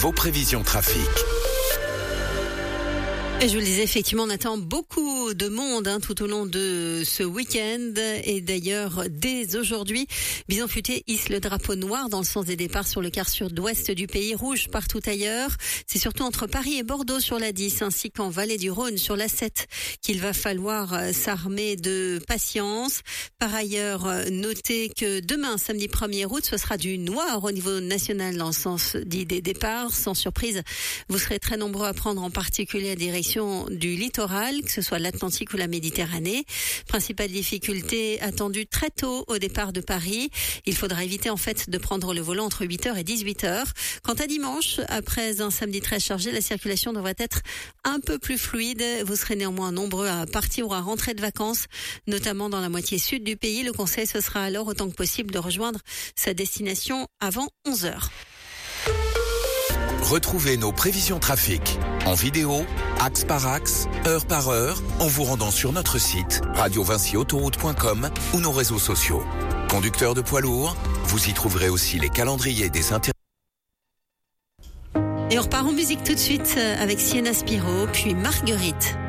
vos prévisions trafic. Et je vous le disais, effectivement, on attend beaucoup de monde tout au long de ce week-end. Et d'ailleurs, dès aujourd'hui, Bison Futé hisse le drapeau noir dans le sens des départs sur le quart sud-ouest du pays, rouge partout ailleurs. C'est surtout entre Paris et Bordeaux sur la 10, ainsi qu'en Vallée du Rhône sur la 7, qu'il va falloir s'armer de patience. Par ailleurs, notez que demain, samedi 1er août, ce sera du noir au niveau national dans le sens dit des départs. Sans surprise, vous serez très nombreux à prendre en particulier la direction du littoral, que ce soit l'Atlantique ou la Méditerranée. Principale difficulté attendue très tôt au départ de Paris. Il faudra éviter en fait de prendre le volant entre 8h et 18h. Quant à dimanche, après un samedi très chargé, la circulation devrait être un peu plus fluide. Vous serez néanmoins nombreux à partir ou à rentrer de vacances, notamment dans la moitié sud du pays. Le conseil, ce sera alors autant que possible de rejoindre sa destination avant 11h. Retrouvez nos prévisions trafic en vidéo, axe par axe, heure par heure, en vous rendant sur notre site radiovincyautoroute.com ou nos réseaux sociaux. Conducteurs de poids lourds, vous y trouverez aussi les calendriers des Et on repart en musique tout de suite avec Sienna Spiro, puis Marguerite.